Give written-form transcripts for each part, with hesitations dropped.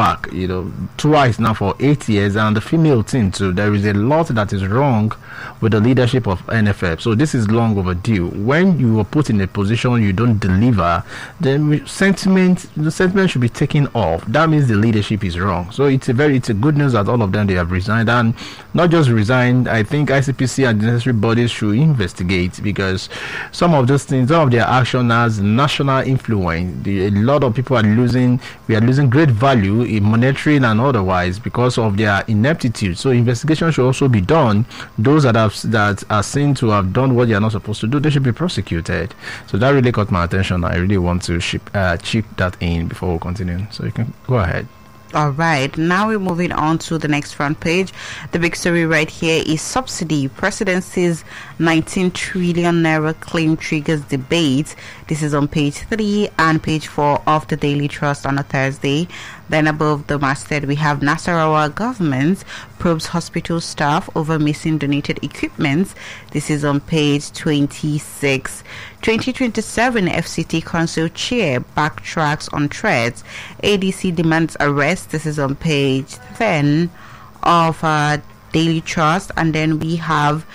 back, twice now for 8 years, and the female team too. There is a lot that is wrong with the leadership of NFF. So this is long overdue. When you are put in a position you don't deliver, then the sentiment should be taken off. That means the leadership is wrong. So it's a good news that all of them, they have resigned, and not just resigned. I think ICPC and the necessary bodies should investigate, because some of those things, some of their action has national influence. A lot of people we are losing great value in monetary and otherwise because of their ineptitude. So investigation should also be done. Those that are seen to have done what they are not supposed to do, they should be prosecuted. So that really caught my attention. I really want to chip that in before we continue. So you can go ahead. All right, now we're moving on to the next front page. The big story right here is subsidy. Presidency's 19 trillion naira claim triggers debate. This is on page 3 and page 4 of the Daily Trust on a Thursday. Then above the masthead, we have Nasarawa government probes hospital staff over missing donated equipment. This is on page 26. 2027 FCT Council chair backtracks on threats. ADC demands arrest. This is on page 10 of Daily Trust. And then we have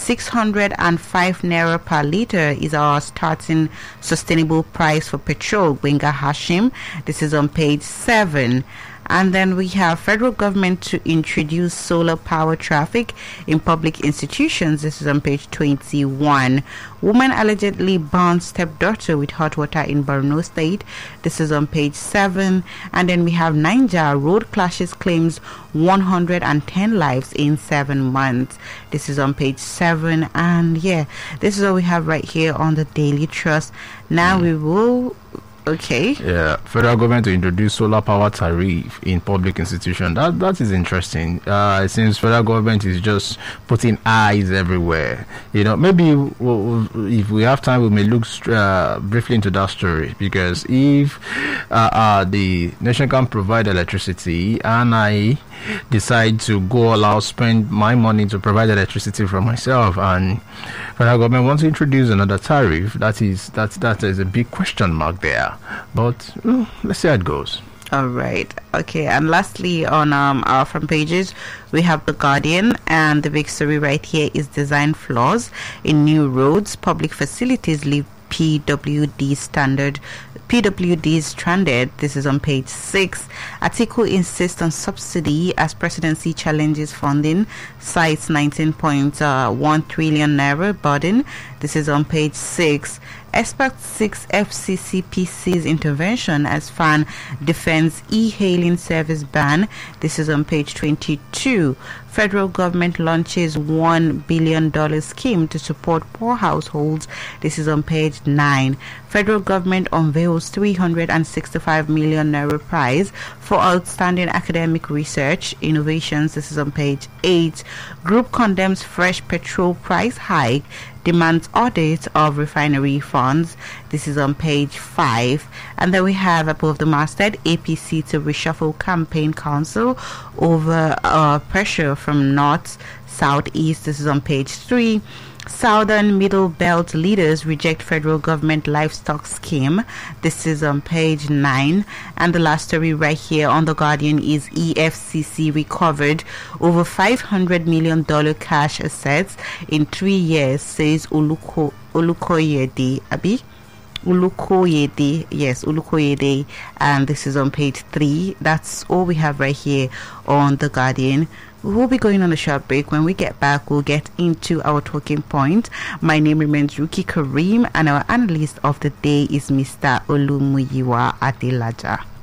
605 naira per litre is our starting sustainable price for petrol. Gbenga Hashim. This is on page 7. And then we have federal government to introduce solar power traffic in public institutions. This is on page 21. Woman allegedly burned stepdaughter with hot water in Borno State. This is on page 7. And then we have Niger road clashes claims 110 lives in 7 months. This is on page 7. And yeah, this is what we have right here on the Daily Trust. Now we will... Okay. Yeah, federal government to introduce solar power tariff in public institution. That is interesting. It seems federal government is just putting eyes everywhere. Maybe if we have time, we may look briefly into that story, because if the nation can provide electricity and I decide to go all out, spend my money to provide electricity for myself, and federal government wants to introduce another tariff, that is a big question mark there. But let's see how it goes. All right. Okay. And lastly, on our front pages, we have The Guardian, and the big story right here is design flaws in new roads. Public facilities leave PWD stranded. This is on page 6. Atiku insists on subsidy as presidency challenges funding, cites 19.1 trillion naira burden. This is on page 6. Expect 6 FCCPC's intervention as FAN defends e-hailing service ban. This is on page 22. Federal government launches $1 billion scheme to support poor households. This is on page 9. Federal government unveils 365 million naira prize for outstanding academic research innovations. This is on page 8. Group condemns fresh petrol price hike, demands audit of refinery funds. This is on page 5. And then we have above the masthead, APC to reshuffle campaign council over pressure from north, southeast. This is on page 3. Southern Middle Belt leaders reject federal government livestock scheme. This is on page 9. And the last story right here on The Guardian is EFCC recovered over $500 million cash assets in 3 years, says Ulukoyede. Ulukoyede, and this is on page 3. That's all we have right here on The Guardian. We'll be going on a short break. When we get back, we'll get into our talking point. My name remains Ruki Kareem, and our analyst of the day is Mr. Olumuyiwa Adelaja.